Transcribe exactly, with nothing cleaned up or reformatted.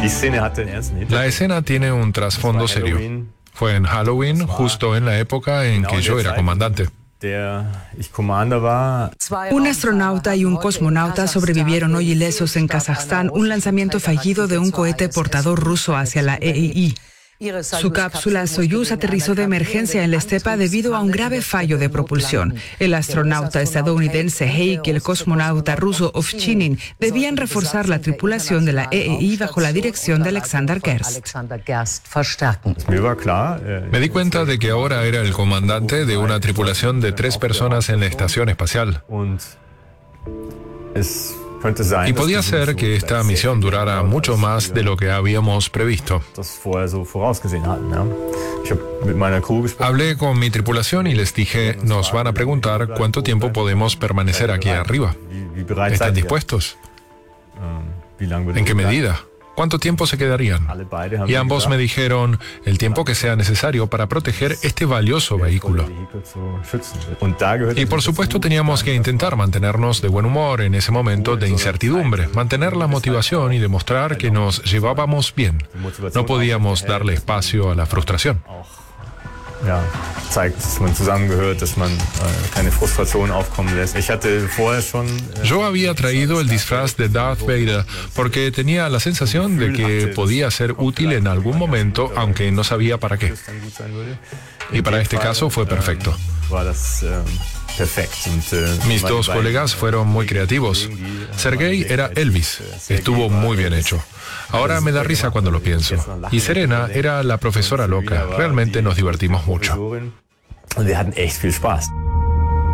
La escena tiene un trasfondo serio. Fue en Halloween, justo en la época en que yo era comandante. Un astronauta y un cosmonauta sobrevivieron hoy ilesos en Kazajstán, un lanzamiento fallido de un cohete portador ruso hacia la E I I. Su cápsula Soyuz aterrizó de emergencia en la estepa debido a un grave fallo de propulsión. El astronauta estadounidense Heik y el cosmonauta ruso Ovchinin debían reforzar la tripulación de la E I I bajo la dirección de Alexander Gerst. Me di cuenta de que ahora era el comandante de una tripulación de tres personas en la estación espacial. Y podía ser que esta misión durara mucho más de lo que habíamos previsto. Hablé con mi tripulación y les dije, nos van a preguntar cuánto tiempo podemos permanecer aquí arriba. ¿Están dispuestos? ¿En qué medida? ¿Cuánto tiempo se quedarían? Y ambos me dijeron el tiempo que sea necesario para proteger este valioso vehículo. Y por supuesto teníamos que intentar mantenernos de buen humor en ese momento de incertidumbre, mantener la motivación y demostrar que nos llevábamos bien. No podíamos darle espacio a la frustración. Ja, zeigt, dass man zusammengehört, dass man äh, keine Frustration aufkommen lässt. Ich hatte vorher schon, äh, Yo había traído el disfraz de Darth Vader porque tenía la sensación de que podía ser útil en algún momento, aunque no sabía para qué. Y para este caso fue perfecto. Mis dos colegas fueron muy creativos. Sergei era Elvis. Estuvo muy bien hecho. Ahora me da risa cuando lo pienso. Y Serena era la profesora loca. Realmente nos divertimos mucho. Wir hatten echt viel Spaß.